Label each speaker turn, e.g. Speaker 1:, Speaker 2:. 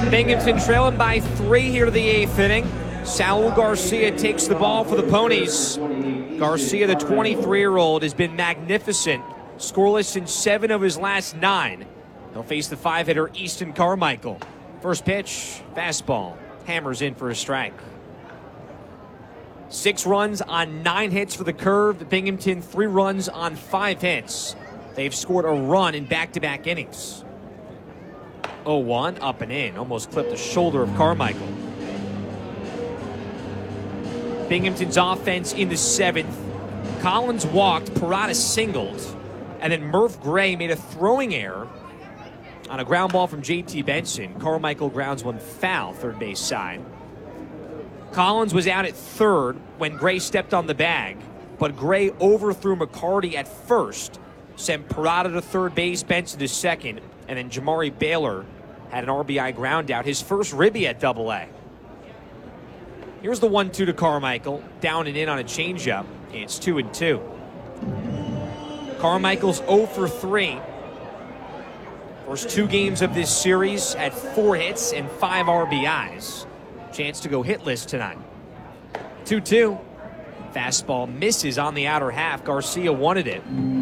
Speaker 1: Binghamton trailing by 3 here to the 8th inning. Saul Garcia takes the ball for the Ponies. Garcia, the 23-year-old, has been magnificent. Scoreless in 7 of his last 9. He'll face the 5-hitter Easton Carmichael. First pitch, fastball. Hammers in for a strike. 6 runs on 9 hits for the Curve. Binghamton 3 runs on 5 hits. They've scored a run in back-to-back innings. 0-1, up and in. Almost clipped the shoulder of Carmichael. Binghamton's offense in the 7th. Collins walked, Parada singled, and then Murph Gray made a throwing error on a ground ball from J.T. Benson. Carmichael grounds one foul, third base side. Collins was out at third when Gray stepped on the bag, but Gray overthrew McCarty at first, sent Parada to third base, Benson to second, and then Jamari Baylor had an RBI ground out, his first ribby at Double-A. Here's the 1-2 to Carmichael, down and in on a changeup. It's 2-2. Carmichael's 0 for 3. First 2 games of this series at 4 hits and 5 RBIs. Chance to go hitless tonight. 2-2. Fastball misses on the outer half. Garcia wanted it.